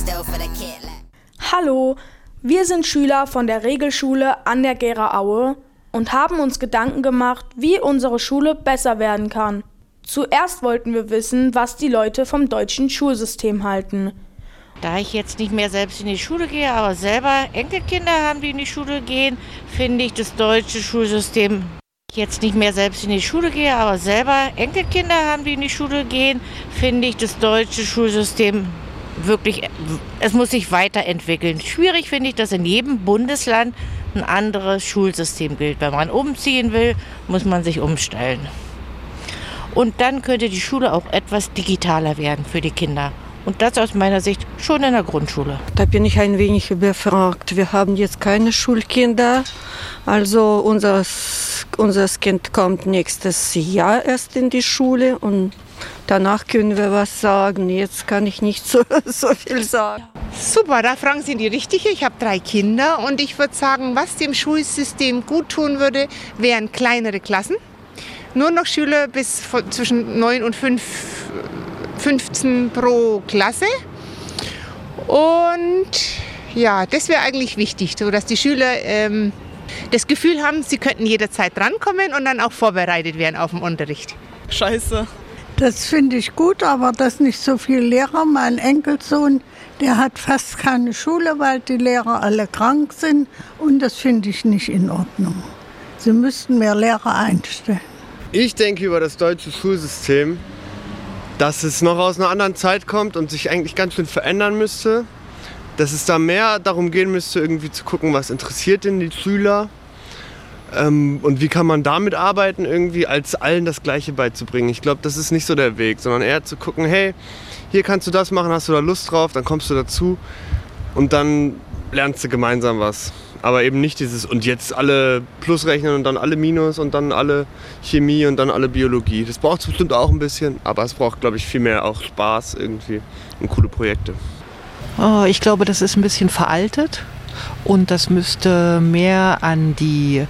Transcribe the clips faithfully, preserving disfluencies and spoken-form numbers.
Hallo, wir sind Schüler von der Regelschule an der Gera-Aue und haben uns Gedanken gemacht, wie unsere Schule besser werden kann. Zuerst wollten wir wissen, was die Leute vom deutschen Schulsystem halten. Da ich jetzt nicht mehr selbst in die Schule gehe, aber selber Enkelkinder haben, die in die Schule gehen, finde ich das deutsche Schulsystem. Jetzt nicht mehr selbst in die Schule gehe, aber selber Enkelkinder haben, die in die Schule gehen, finde ich das deutsche Schulsystem wirklich, es muss sich weiterentwickeln. Schwierig finde ich, dass in jedem Bundesland ein anderes Schulsystem gilt. Wenn man umziehen will, muss man sich umstellen. Und dann könnte die Schule auch etwas digitaler werden für die Kinder. Und das aus meiner Sicht schon in der Grundschule. Da bin ich ein wenig überfragt. Wir haben jetzt keine Schulkinder. Also unser, unser Kind kommt nächstes Jahr erst in die Schule und danach können wir was sagen. Jetzt kann ich nicht so, so viel sagen. Super, da fragen Sie die Richtige. Ich habe drei Kinder und ich würde sagen, was dem Schulsystem gut tun würde, wären kleinere Klassen. Nur noch Schüler bis zwischen neun und fünfzehn pro Klasse. Und ja, das wäre eigentlich wichtig, so dass die Schüler ähm, das Gefühl haben, sie könnten jederzeit drankommen und dann auch vorbereitet werden auf den Unterricht. Scheiße. Das finde ich gut, aber dass nicht so viele Lehrer. Mein Enkelsohn, der hat fast keine Schule, weil die Lehrer alle krank sind. Und das finde ich nicht in Ordnung. Sie müssten mehr Lehrer einstellen. Ich denke über das deutsche Schulsystem, dass es noch aus einer anderen Zeit kommt und sich eigentlich ganz schön verändern müsste. Dass es da mehr darum gehen müsste, irgendwie zu gucken, was interessiert denn die Schüler. Ähm, und wie kann man damit arbeiten, irgendwie als allen das Gleiche beizubringen. Ich glaube, das ist nicht so der Weg, sondern eher zu gucken, hey, hier kannst du das machen, hast du da Lust drauf, dann kommst du dazu und dann lernst du gemeinsam was. Aber eben nicht dieses und jetzt alle Plus rechnen und dann alle Minus und dann alle Chemie und dann alle Biologie. Das braucht es bestimmt auch ein bisschen, aber es braucht, glaube ich, viel mehr auch Spaß irgendwie und coole Projekte. Oh, ich glaube, das ist ein bisschen veraltet. Und das müsste mehr an die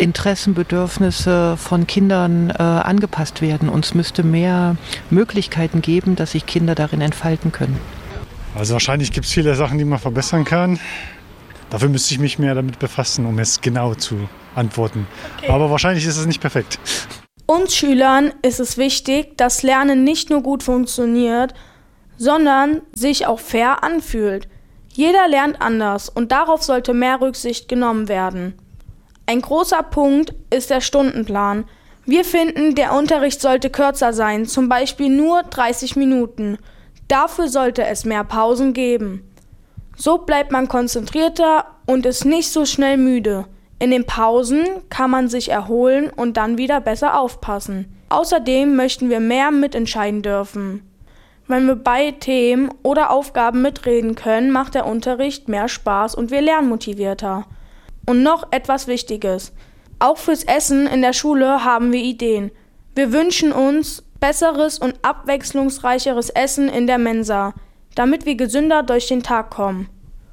Interessenbedürfnisse von Kindern äh, angepasst werden. Und es müsste mehr Möglichkeiten geben, dass sich Kinder darin entfalten können. Also wahrscheinlich gibt es viele Sachen, die man verbessern kann. Dafür müsste ich mich mehr damit befassen, um es genau zu antworten. Okay. Aber wahrscheinlich ist es nicht perfekt. Uns Schülern ist es wichtig, dass Lernen nicht nur gut funktioniert, sondern sich auch fair anfühlt. Jeder lernt anders und darauf sollte mehr Rücksicht genommen werden. Ein großer Punkt ist der Stundenplan. Wir finden, der Unterricht sollte kürzer sein, zum Beispiel nur dreißig Minuten. Dafür sollte es mehr Pausen geben. So bleibt man konzentrierter und ist nicht so schnell müde. In den Pausen kann man sich erholen und dann wieder besser aufpassen. Außerdem möchten wir mehr mitentscheiden dürfen. Wenn wir bei Themen oder Aufgaben mitreden können, macht der Unterricht mehr Spaß und wir lernen motivierter. Und noch etwas Wichtiges. Auch fürs Essen in der Schule haben wir Ideen. Wir wünschen uns besseres und abwechslungsreicheres Essen in der Mensa, damit wir gesünder durch den Tag kommen.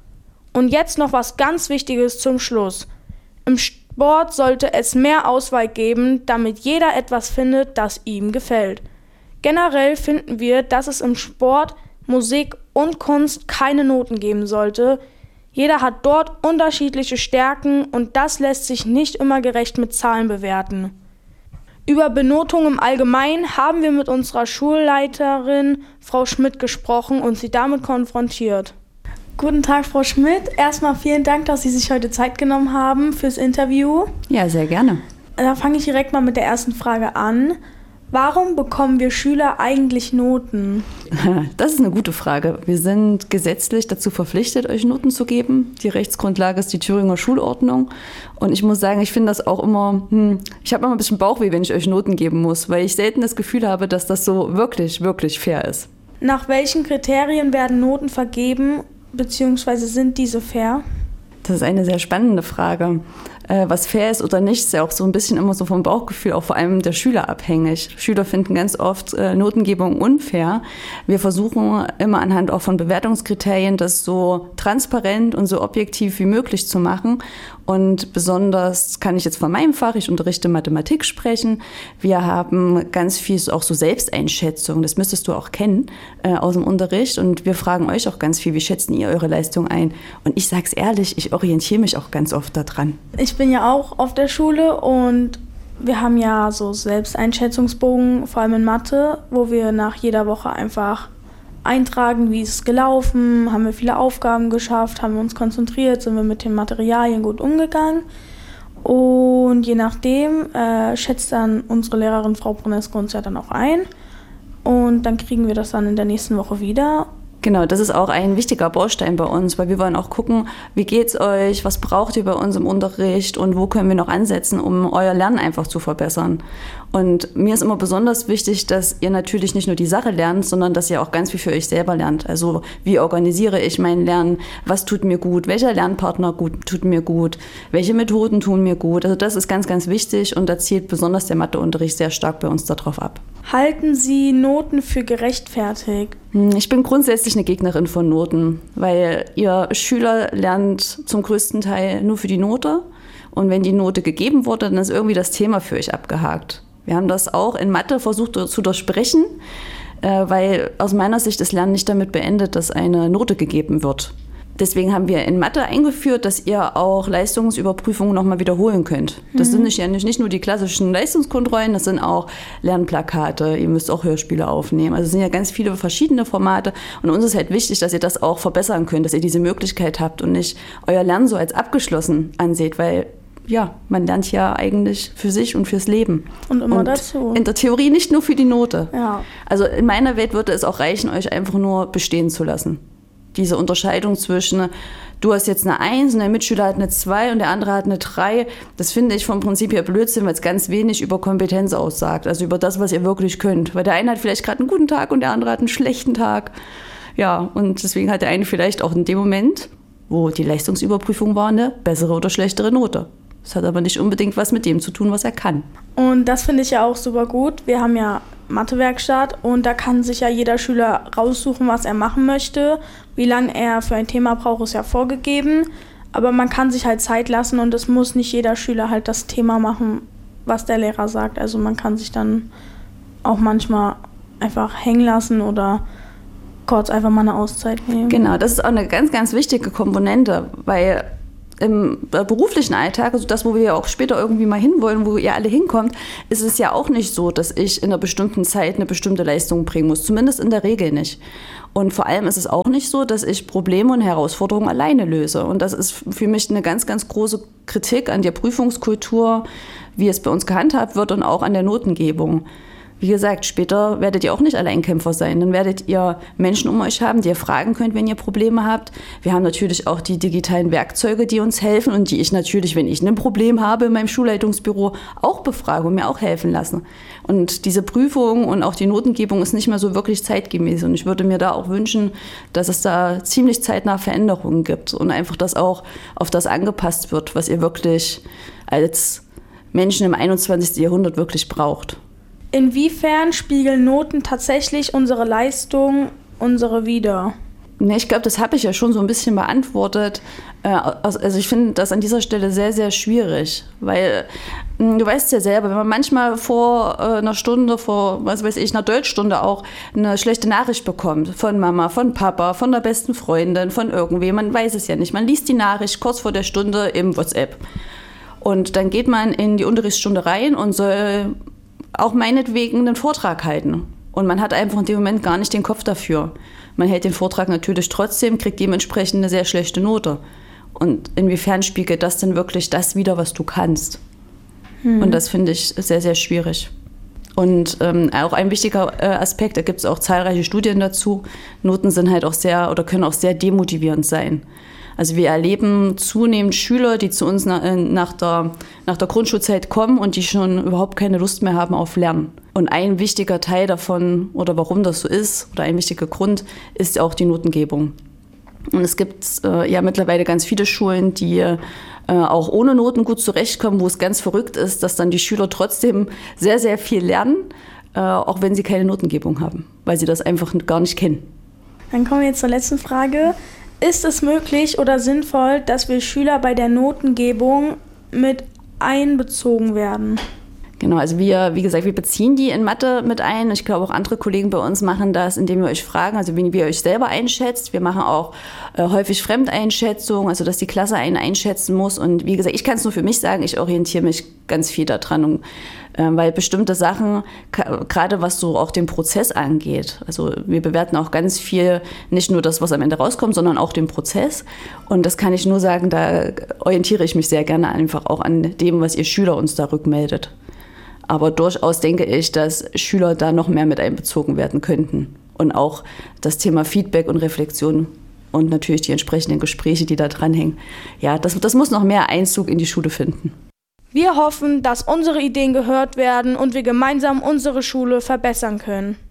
Und jetzt noch was ganz Wichtiges zum Schluss. Im Sport sollte es mehr Auswahl geben, damit jeder etwas findet, das ihm gefällt. Generell finden wir, dass es im Sport, Musik und Kunst keine Noten geben sollte. Jeder hat dort unterschiedliche Stärken und das lässt sich nicht immer gerecht mit Zahlen bewerten. Über Benotung im Allgemeinen haben wir mit unserer Schulleiterin Frau Schmidt gesprochen und sie damit konfrontiert. Guten Tag, Frau Schmidt. Erstmal vielen Dank, dass Sie sich heute Zeit genommen haben fürs Interview. Ja, sehr gerne. Da fange ich direkt mal mit der ersten Frage an. Warum bekommen wir Schüler eigentlich Noten? Das ist eine gute Frage. Wir sind gesetzlich dazu verpflichtet, euch Noten zu geben. Die Rechtsgrundlage ist die Thüringer Schulordnung. Und ich muss sagen, ich finde das auch immer, hm, ich habe immer ein bisschen Bauchweh, wenn ich euch Noten geben muss, weil ich selten das Gefühl habe, dass das so wirklich, wirklich fair ist. Nach welchen Kriterien werden Noten vergeben, beziehungsweise sind diese fair? Das ist eine sehr spannende Frage. äh, was fair ist oder nicht, ist ja auch so ein bisschen immer so vom Bauchgefühl, auch vor allem der Schüler abhängig. Schüler finden ganz oft äh, Notengebung unfair. Wir versuchen immer anhand auch von Bewertungskriterien, das so transparent und so objektiv wie möglich zu machen. Und besonders kann ich jetzt von meinem Fach, ich unterrichte Mathematik, sprechen. Wir haben ganz viel auch so Selbsteinschätzung, das müsstest du auch kennen äh, aus dem Unterricht. Und wir fragen euch auch ganz viel, wie schätzen ihr eure Leistung ein? Und ich sag's ehrlich, ich orientiere mich auch ganz oft daran. Ich bin ja auch auf der Schule und wir haben ja so Selbsteinschätzungsbogen, vor allem in Mathe, wo wir nach jeder Woche einfach eintragen, wie ist es gelaufen, haben wir viele Aufgaben geschafft, haben wir uns konzentriert, sind wir mit den Materialien gut umgegangen. Und je nachdem äh, schätzt dann unsere Lehrerin Frau Brunesko uns ja dann auch ein. Und dann kriegen wir das dann in der nächsten Woche wieder. Genau, das ist auch ein wichtiger Baustein bei uns, weil wir wollen auch gucken, wie geht's euch, was braucht ihr bei uns im Unterricht und wo können wir noch ansetzen, um euer Lernen einfach zu verbessern. Und mir ist immer besonders wichtig, dass ihr natürlich nicht nur die Sache lernt, sondern dass ihr auch ganz viel für euch selber lernt. Also wie organisiere ich mein Lernen, was tut mir gut, welcher Lernpartner gut, tut mir gut, welche Methoden tun mir gut. Also das ist ganz, ganz wichtig und da zielt besonders der Matheunterricht sehr stark bei uns darauf ab. Halten Sie Noten für gerechtfertigt? Ich bin grundsätzlich eine Gegnerin von Noten, weil ihr Schüler lernt zum größten Teil nur für die Note. Und wenn die Note gegeben wurde, dann ist irgendwie das Thema für euch abgehakt. Wir haben das auch in Mathe versucht zu durchbrechen, weil aus meiner Sicht das Lernen nicht damit beendet, dass eine Note gegeben wird. Deswegen haben wir in Mathe eingeführt, dass ihr auch Leistungsüberprüfungen nochmal wiederholen könnt. Das mhm. sind nicht, ja nicht, nicht nur die klassischen Leistungskontrollen, das sind auch Lernplakate, ihr müsst auch Hörspiele aufnehmen. Also es sind ja ganz viele verschiedene Formate und uns ist halt wichtig, dass ihr das auch verbessern könnt, dass ihr diese Möglichkeit habt und nicht euer Lernen so als abgeschlossen anseht, weil ja, man lernt ja eigentlich für sich und fürs Leben. Und immer und dazu. In der Theorie nicht nur für die Note. Ja. Also in meiner Welt würde es auch reichen, euch einfach nur bestehen zu lassen. Diese Unterscheidung zwischen, du hast jetzt eine Eins und der Mitschüler hat eine Zwei und der andere hat eine Drei, das finde ich vom Prinzip her Blödsinn, weil es ganz wenig über Kompetenz aussagt, also über das, was ihr wirklich könnt. Weil der eine hat vielleicht gerade einen guten Tag und der andere hat einen schlechten Tag. Ja, und deswegen hat der eine vielleicht auch in dem Moment, wo die Leistungsüberprüfung war, eine bessere oder schlechtere Note. Das hat aber nicht unbedingt was mit dem zu tun, was er kann. Und das finde ich ja auch super gut. Wir haben ja Mathewerkstatt und da kann sich ja jeder Schüler raussuchen, was er machen möchte. Wie lange er für ein Thema braucht, ist ja vorgegeben. Aber man kann sich halt Zeit lassen und es muss nicht jeder Schüler halt das Thema machen, was der Lehrer sagt. Also man kann sich dann auch manchmal einfach hängen lassen oder kurz einfach mal eine Auszeit nehmen. Genau, das ist auch eine ganz, ganz wichtige Komponente, weil im beruflichen Alltag, also das, wo wir ja auch später irgendwie mal hinwollen, wo ihr alle hinkommt, ist es ja auch nicht so, dass ich in einer bestimmten Zeit eine bestimmte Leistung bringen muss. Zumindest in der Regel nicht. Und vor allem ist es auch nicht so, dass ich Probleme und Herausforderungen alleine löse. Und das ist für mich eine ganz, ganz große Kritik an der Prüfungskultur, wie es bei uns gehandhabt wird und auch an der Notengebung. Wie gesagt, später werdet ihr auch nicht Alleinkämpfer sein. Dann werdet ihr Menschen um euch haben, die ihr fragen könnt, wenn ihr Probleme habt. Wir haben natürlich auch die digitalen Werkzeuge, die uns helfen und die ich natürlich, wenn ich ein Problem habe in meinem Schulleitungsbüro, auch befrage und mir auch helfen lasse. Und diese Prüfung und auch die Notengebung ist nicht mehr so wirklich zeitgemäß. Und ich würde mir da auch wünschen, dass es da ziemlich zeitnah Veränderungen gibt und einfach, dass auch auf das angepasst wird, was ihr wirklich als Menschen im einundzwanzigsten Jahrhundert wirklich braucht. Inwiefern spiegeln Noten tatsächlich unsere Leistung, unsere wider? Ne, ich glaube, das habe ich ja schon so ein bisschen beantwortet. Also ich finde das an dieser Stelle sehr, sehr schwierig, weil du weißt ja selber, wenn man manchmal vor einer Stunde, vor, was weiß ich, einer Deutschstunde auch eine schlechte Nachricht bekommt von Mama, von Papa, von der besten Freundin, von irgendwem, man weiß es ja nicht. Man liest die Nachricht kurz vor der Stunde im WhatsApp und dann geht man in die Unterrichtsstunde rein und soll auch meinetwegen einen Vortrag halten. Und man hat einfach in dem Moment gar nicht den Kopf dafür. Man hält den Vortrag natürlich trotzdem, kriegt dementsprechend eine sehr schlechte Note. Und inwiefern spiegelt das denn wirklich das wider, was du kannst? Hm. Und das finde ich sehr, sehr schwierig. Und ähm, auch ein wichtiger äh, Aspekt, da gibt es auch zahlreiche Studien dazu, Noten sind halt auch sehr oder können auch sehr demotivierend sein. Also wir erleben zunehmend Schüler, die zu uns nach, nach, der, nach der Grundschulzeit kommen und die schon überhaupt keine Lust mehr haben auf Lernen. Und ein wichtiger Teil davon, oder warum das so ist, oder ein wichtiger Grund, ist auch die Notengebung. Und es gibt äh, ja mittlerweile ganz viele Schulen, die äh, auch ohne Noten gut zurechtkommen, wo es ganz verrückt ist, dass dann die Schüler trotzdem sehr, sehr viel lernen, äh, auch wenn sie keine Notengebung haben, weil sie das einfach gar nicht kennen. Dann kommen wir jetzt zur letzten Frage. Ist es möglich oder sinnvoll, dass wir Schüler bei der Notengebung mit einbezogen werden? Genau, also wir, wie gesagt, wir beziehen die in Mathe mit ein. Ich glaube, auch andere Kollegen bei uns machen das, indem wir euch fragen, also wie ihr euch selber einschätzt. Wir machen auch äh, häufig Fremdeinschätzung, also dass die Klasse einen einschätzen muss. Und wie gesagt, ich kann es nur für mich sagen, ich orientiere mich ganz viel daran, und, äh, weil bestimmte Sachen, gerade was so auch den Prozess angeht, also wir bewerten auch ganz viel, nicht nur das, was am Ende rauskommt, sondern auch den Prozess. Und das kann ich nur sagen, da orientiere ich mich sehr gerne einfach auch an dem, was ihr Schüler uns da rückmeldet. Aber durchaus denke ich, dass Schüler da noch mehr mit einbezogen werden könnten. Und auch das Thema Feedback und Reflexion und natürlich die entsprechenden Gespräche, die da dranhängen. Ja, das, das muss noch mehr Einzug in die Schule finden. Wir hoffen, dass unsere Ideen gehört werden und wir gemeinsam unsere Schule verbessern können.